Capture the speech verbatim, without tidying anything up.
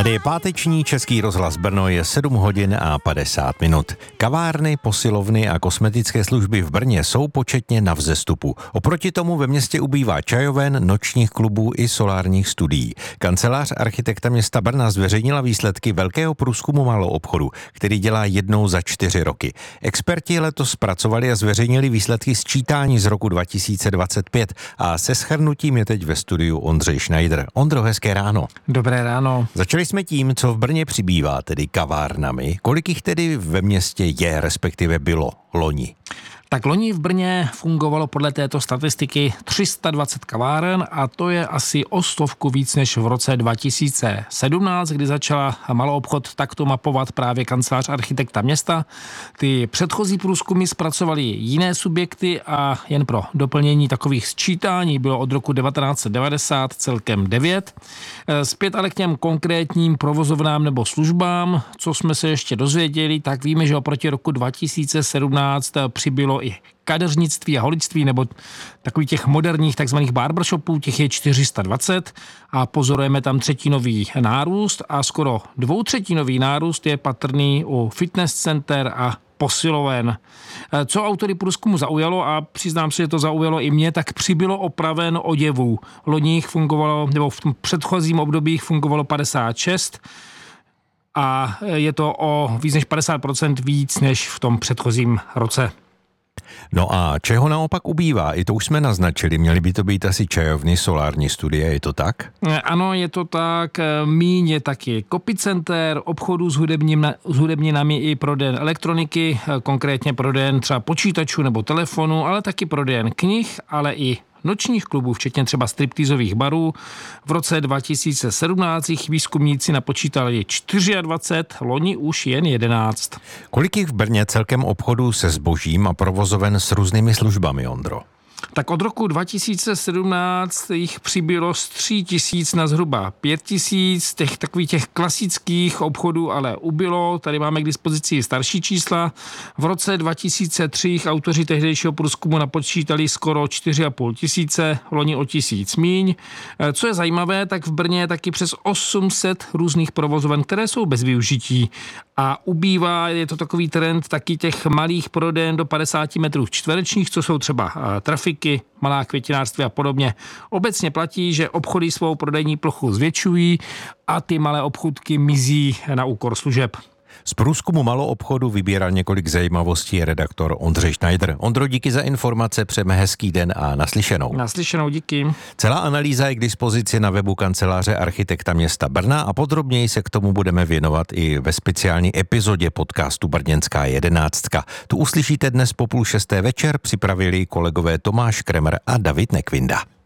Tady je páteční Český rozhlas Brno, je sedm hodin a padesát minut. Kavárny, posilovny a kosmetické služby v Brně jsou početně na vzestupu. Oproti tomu ve městě ubývá čajoven, nočních klubů i solárních studií. Kancelář architekta města Brna zveřejnila výsledky velkého průzkumu maloobchodu, který dělá jednou za čtyři roky. Experti letos zpracovali a zveřejnili výsledky sčítání z roku dva tisíce dvacet pět a se shrnutím je teď ve studiu Ondřej Schneider. Ondro, hezké ráno. Dobré ráno. Začali jsme tím, co v Brně přibývá, tedy kavárnami. Kolik jich tedy ve městě je, respektive bylo loni? Tak loni v Brně fungovalo podle této statistiky tři sta dvacet kaváren a to je asi o stovku víc než v roce dva tisíce sedmnáct, kdy začala maloobchod takto mapovat právě kancelář architekta města. Ty předchozí průzkumy zpracovali jiné subjekty a jen pro doplnění takových sčítání bylo od roku devatenáct set devadesát celkem devět. Zpět ale k těm konkrétním provozovnám nebo službám, co jsme se ještě dozvěděli, tak víme, že oproti roku dva tisíce sedmnáct přibylo i kadeřnictví a holičství nebo takových těch moderních takzvaných barbershopů, těch je čtyři sta dvacet a pozorujeme tam třetinový nárůst a skoro dvoutřetinový nárůst je patrný u fitness center a posiloven. Co autory průzkumu zaujalo, a přiznám se, že to zaujalo i mě, tak přibylo opraven oděvů. Loni jich fungovalo, nebo v tom předchozím období fungovalo padesát šest a je to o víc než padesát procent víc než v tom předchozím roce. No a čeho naopak ubývá? I to už jsme naznačili. Měly by to být asi čajovny, solární studie, je to tak? Ano, je to tak. Míň je taky copycenter, obchodů s, hudebním, s hudebninami i prodejen elektroniky, konkrétně prodejen třeba počítačů nebo telefonu, ale taky prodejen knih, ale i nočních klubů, včetně třeba striptýzových barů. V roce dva tisíce sedmnáct jich výzkumníci napočítali dvacet čtyři, loni už jen jedenáct. Kolik jich v Brně celkem obchodů se zbožím a provozoven s různými službami, Ondro? Tak od roku dva tisíce sedmnáct jich přibylo z tří tisíc na zhruba pět tisíc, těch takových těch klasických obchodů ale ubylo, tady máme k dispozici starší čísla. V roce dva tisíce tři jich autoři tehdejšího průzkumu napočítali skoro čtyři a půl tisíce, loni o tisíc míň. Co je zajímavé, tak v Brně je taky přes osm set různých provozoven, které jsou bez využití a ubývá, je to takový trend taky těch malých prodejen do padesát metrů čtverečních, co jsou třeba trafiky, malá květinářství a podobně. Obecně platí, že obchody svou prodejní plochu zvětšují a ty malé obchůdky mizí na úkor služeb. Z průzkumu maloobchodu vybíral několik zajímavostí redaktor Ondřej Schneider. Ondro, díky za informace, přejeme hezký den a naslyšenou. Naslyšenou, díky. Celá analýza je k dispozici na webu kanceláře architekta města Brna a podrobněji se k tomu budeme věnovat i ve speciální epizodě podcastu Brněnská jedenáctka. Tu uslyšíte dnes po půl šesté večer, připravili kolegové Tomáš Kremer a David Nekvinda.